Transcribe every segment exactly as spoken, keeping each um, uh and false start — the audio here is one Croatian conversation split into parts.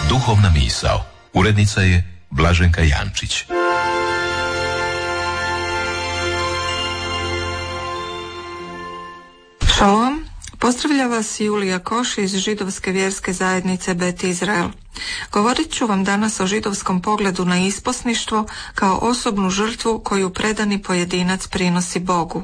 Duhovna misao. Urednica je Blaženka Jančić. Šalom, pozdravlja vas Julija Koš iz židovske vjerske zajednice Bet Izrael. Govorit ću vam danas o židovskom pogledu na isposništvo kao osobnu žrtvu koju predani pojedinac prinosi Bogu.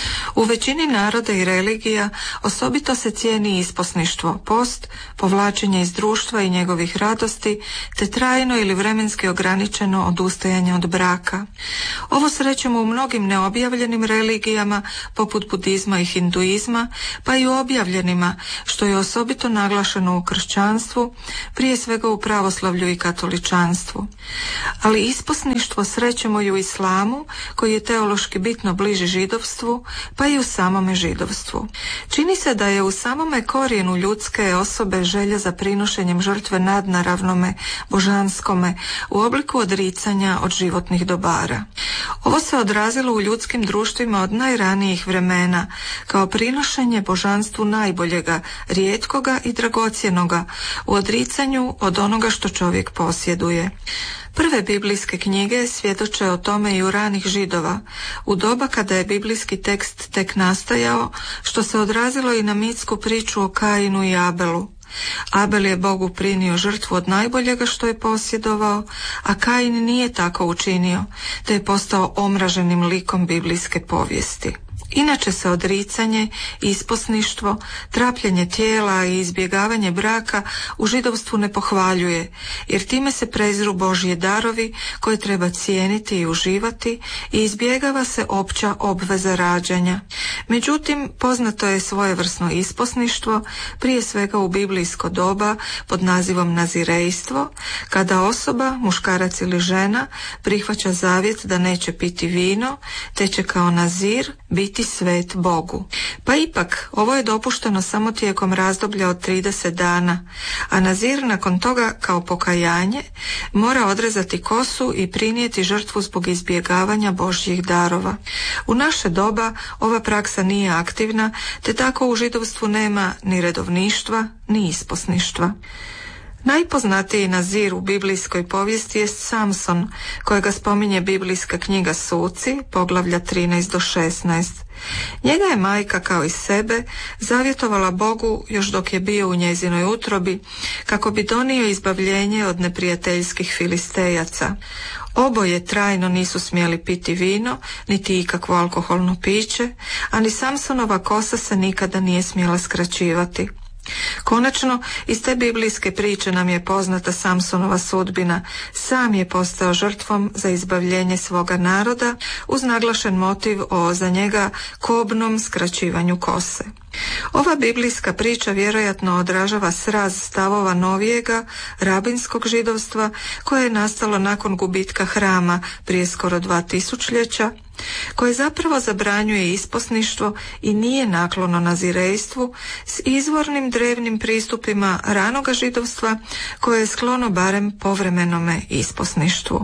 U većini naroda i religija osobito se cijeni isposništvo, post, povlačenje iz društva i njegovih radosti, te trajno ili vremenski ograničeno odustajanje od braka. Ovo srećemo u mnogim neobjavljenim religijama, poput budizma i hinduizma, pa i u objavljenima, što je osobito naglašeno u kršćanstvu, prije svega u pravoslavlju i katoličanstvu. Ali isposništvo srećemo i u islamu, koji je teološki bitno bliži židovstvu, pa i u samome židovstvu. Čini se da je u samome korijenu ljudske osobe želja za prinošenjem žrtve nadnaravnome, božanskome, u obliku odricanja od životnih dobara. Ovo se odrazilo u ljudskim društvima od najranijih vremena, kao prinošenje božanstvu najboljega, rijetkoga i dragocjenoga, u odricanju od onoga što čovjek posjeduje. Prve biblijske knjige svjedoče o tome i u ranih Židova, u doba kada je biblijski tekst tek nastajao, što se odrazilo i na mitsku priču o Kainu i Abelu. Abel je Bogu prinio žrtvu od najboljega što je posjedovao, a Kain nije tako učinio, te je postao omraženim likom biblijske povijesti. Inače se odricanje, isposništvo, trapljenje tijela i izbjegavanje braka u židovstvu ne pohvaljuje, jer time se preziru Božji darovi koje treba cijeniti i uživati i izbjegava se opća obveza rađanja. Međutim, poznato je svojevrsno isposništvo, prije svega u biblijsko doba pod nazivom nazirejstvo, kada osoba, muškarac ili žena, prihvaća zavjet da neće piti vino, te će kao nazir biti svet Bogu. Pa ipak, ovo je dopušteno samo tijekom razdoblja od trideset dana, a nazir nakon toga kao pokajanje mora odrezati kosu i prinijeti žrtvu zbog izbjegavanja Božjih darova. U naše doba ova praksa nije aktivna, te tako u židovstvu nema ni redovništva, ni isposništva. Najpoznatiji nazir u biblijskoj povijesti je Samson, kojega spominje biblijska knjiga Suci, poglavlja trinaest do šesnaest. Njega je majka kao i sebe zavjetovala Bogu još dok je bio u njezinoj utrobi, kako bi donio izbavljenje od neprijateljskih Filistejaca. Oboje trajno nisu smjeli piti vino, niti ikakvo alkoholno piće, a ni Samsonova kosa se nikada nije smjela skraćivati. Konačno, iz te biblijske priče nam je poznata Samsonova sudbina. Sam je postao žrtvom za izbavljenje svoga naroda uz naglašen motiv o za njega kobnom skraćivanju kose. Ova biblijska priča vjerojatno odražava sraz stavova novijega, rabinskog židovstva, koje je nastalo nakon gubitka hrama prije skoro dva tisućljeća, koje zapravo zabranjuje isposništvo i nije naklono nazirejstvu s izvornim drevnim pristupima ranoga židovstva, koje je sklono barem povremenome isposništvu.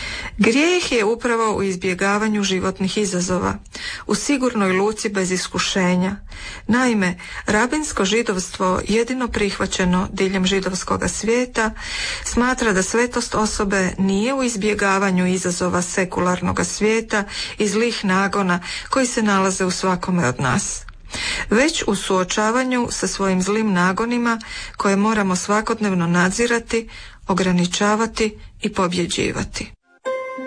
Grijeh je upravo u izbjegavanju životnih izazova, u sigurnoj luci bez iskušenja. Naime, rabinsko židovstvo, jedino prihvaćeno diljem židovskoga svijeta, smatra da svetost osobe nije u izbjegavanju izazova sekularnoga svijeta i zlih nagona koji se nalaze u svakome od nas, već u suočavanju sa svojim zlim nagonima koje moramo svakodnevno nadzirati, ograničavati i pobjeđivati.